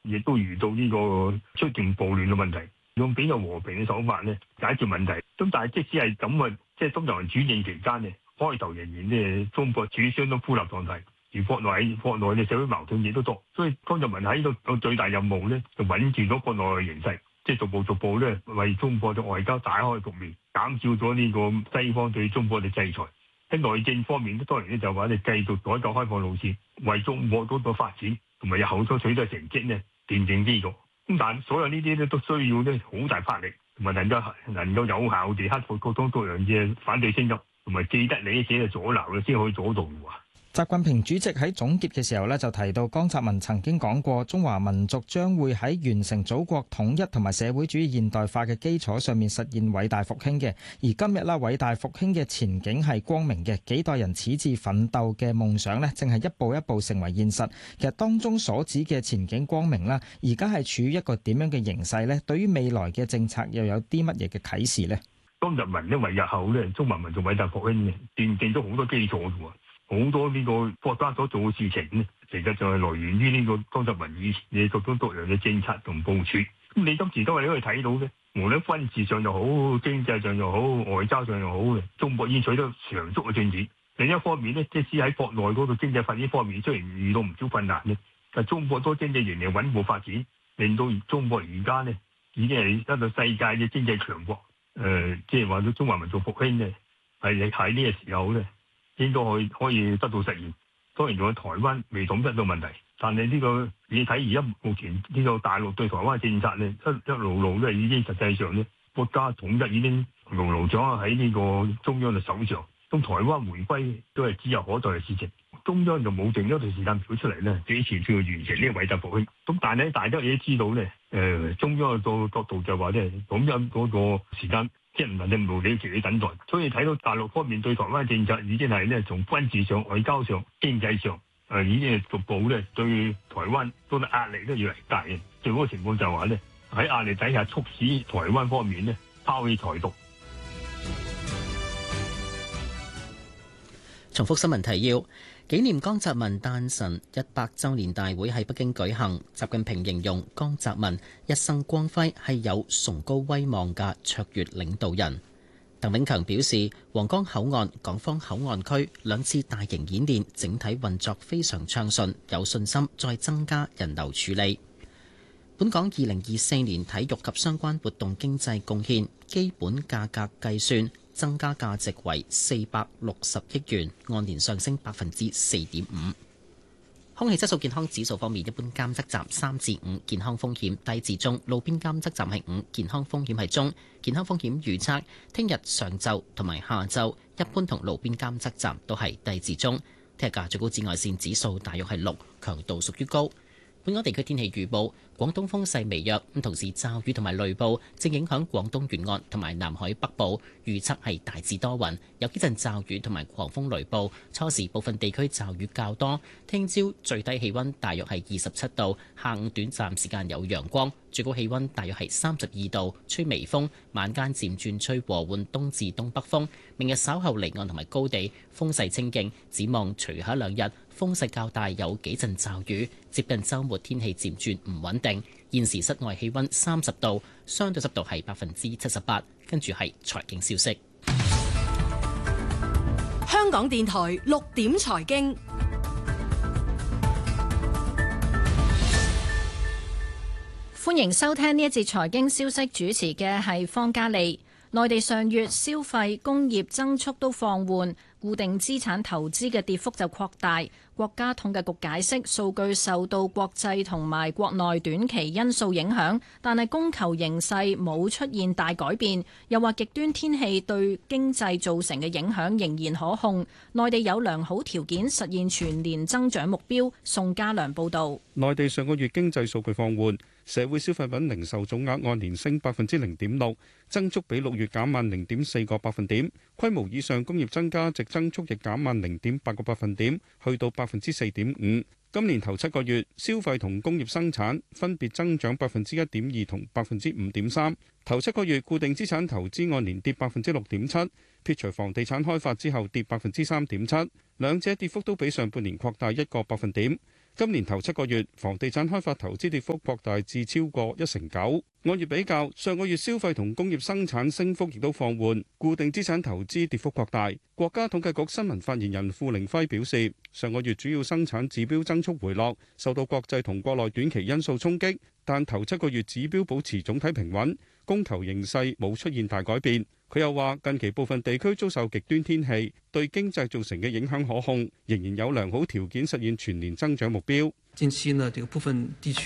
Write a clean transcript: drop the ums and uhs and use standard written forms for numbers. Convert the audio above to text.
亦都遇到呢個出現暴亂嘅問題，用比較和平嘅手法咧解決問題。咁但係即使係咁啊，即係中國人主政期間咧，開頭仍然咧中國處於相當孤立狀態，而國內嘅社會矛盾亦都多，所以江澤民喺呢個最大任務咧就穩住咗國內嘅形勢，即係逐步咧為中國嘅外交打開局面，減少咗呢個西方對中國嘅制裁。喺內政方面咧，當然咧就話你繼續改革開放路線，為中國嗰個發展同埋有後所取得成績咧奠定基礎。咁但係所有呢啲咧都需要咧好大法力，同埋能夠有效地克服各種各樣嘅反對聲音，同埋既得利益者嘅阻撓嘅先可以做到嘅。 習近平主席喺總結嘅時候咧，就提到江澤民曾經講過，中華民族將會喺完成祖國統一同埋社會主義現代化嘅基礎上面實現偉大復興嘅。而今日啦，偉大復興嘅前景係光明嘅，幾代人矢志奮鬥嘅夢想咧，正係一步一步成為現實。其實當中所指嘅前景光明啦，而家係處於一個點樣嘅形勢咧？對於未來嘅政策又有啲乜嘢嘅啟示咧？ 江澤民因為日後咧，中華民族偉大復興嘅奠定咗好多基礎嘅喎。好多呢個國家所做嘅事情咧，其實就係來源於呢個江澤民以前嘅各種各樣嘅政策同部署。咁你今時今日你可以睇到咧，無論軍事上又好、經濟上又好、外交上又好嘅，中國已經取得長足嘅進展。另一方面咧，即使喺國內嗰個經濟發展方面，雖然遇到唔少困難咧，但中國多經濟仍然穩步發展，令到中國而家咧已經係得到世界嘅經濟強國。即係話到中華民族復興咧，係喺呢個時候咧，應該可以得到實現。當然仲有台灣未統一到問題，但係呢個你睇而家目前呢個大陸對台灣嘅政策咧，一路咧已經實際上咧國家統一已經牢牢掌握喺呢個中央嘅手上。咁台灣回歸都係指日可待嘅事情，中央就冇定一條時間表出嚟咧，幾時要完成呢個偉大復興。咁但係咧，大家亦都知道咧，中央個角度就話咧，咁樣嗰個時間。即係唔能夠無理期等待，所以睇到大陸方面對台灣政策已經係咧從軍事上、外交上、經濟上，已經係逐步咧對台灣嗰個壓力都越嚟越大嘅。最好嘅情況就係話咧喺壓力底下促使台灣方面咧拋棄台獨。 重複新聞提要：紀念江澤民誕辰100週年大會喺北京舉行。習近平形容江澤民一生光輝，係有崇高威望嘅卓越領導人。鄧炳強表示，皇崗口岸、港方口岸區2次大型演練整體運作非常暢順，有信心再增加人流處理。本港2024年體育及相關活動經濟貢獻基本價格計算增加價值為460億元，按年上升4.5%。空氣質素健康指數方面，一般監測站3至5，健康風險低至中；路邊監測站係5，健康風險係中。健康風險預測，聽日上晝同埋下晝，一般同路邊監測站都係低至中。聽日嘅最高紫外線指數大約係6，強度屬於高。本港地區天氣預報，廣東風勢微弱，咁同時驟雨同埋雷暴正影響廣東沿岸同埋南海北部，預測係大致多雲，有幾陣驟雨同埋狂風雷暴，初時部分地區驟雨較多。聽朝最低氣溫大約係27度，下午短暫時間有陽光，最高氣溫大約係32度，吹微風，晚間漸轉吹和緩東至東北風。明日稍後離岸同埋高地風勢清勁，展望隨後2日風勢較大，有幾陣驟雨。接近週末天氣漸轉唔穩定。現時室外氣溫30度，相對濕度係78%。跟住係財經消息。 香港電台6點財經，歡迎收聽呢一節財經消息，主持嘅係方嘉利。內地上月消費、工業增速都放緩，固定資產投資嘅跌幅就擴大。國家統計局解釋，數據受到國際同埋國內短期因素影響，但係供求形勢冇出現大改變。又話極端天氣對經濟造成嘅影響仍然可控，內地有良好條件實現全年增長目標。宋家良報導。 內地上個月經濟數據放緩，社會消費品零售總額按年升0.6%，增速比6月減慢0.4個百分點。規模以上工業增加值增速亦減慢0.8個百分點，去到4.5%。今年頭7個月，消費同工業生產分別增長1.2%同5.3%。頭7個月固定資產投資按年跌6.7%，撇除房地產開發之後跌3.7%，兩者跌幅都比上半年擴大1個百分點。 今年頭7個月，房地產開發投資跌幅擴大至超過9%。按月比較，上個月消費同工業生產升幅亦都放緩，固定資產投資跌幅擴大。國家統計局新聞發言人付凌暉表示，上個月主要生產指標增速回落，受到國際同國內短期因素衝擊，但頭7個月指標保持總體平穩，供求形勢冇出現大改變。佢又話，近期部分地區遭受極端天氣，對經濟造成嘅影響可控，仍然有良好條件實現全年增長目標。 近期呢，這個部分地區